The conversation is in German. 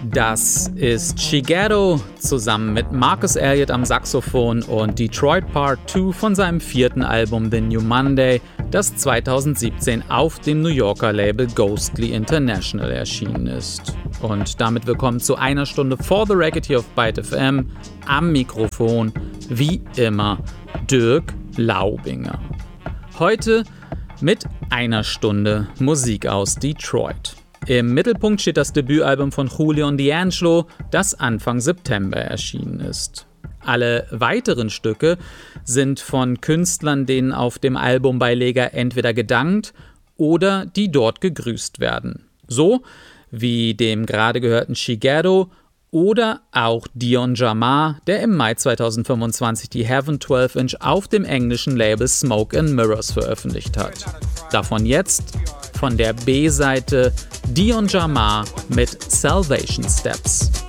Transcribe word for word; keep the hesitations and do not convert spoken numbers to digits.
Das ist Shigeru zusammen mit Marcus Elliott am Saxophon und Detroit Part zwei von seinem vierten Album The New Monday, das zweitausendsiebzehn auf dem New Yorker Label Ghostly International erschienen ist. Und damit willkommen zu einer Stunde For the Record hier auf Byte F M. Am Mikrofon, wie immer, Dirk Laubinger. Heute mit einer Stunde Musik aus Detroit. Im Mittelpunkt steht das Debütalbum von Julio und D'Angelo, das Anfang September erschienen ist. Alle weiteren Stücke sind von Künstlern, denen auf dem Albumbeileger entweder gedankt oder die dort gegrüßt werden. So wie dem gerade gehörten Shigeru oder auch Dion Jamar, der im Mai zweitausendfünfundzwanzig die Heaven zwölf Inch auf dem englischen Label Smoke and Mirrors veröffentlicht hat. Davon jetzt von der B-Seite Dion Jamar mit Salvation Steps.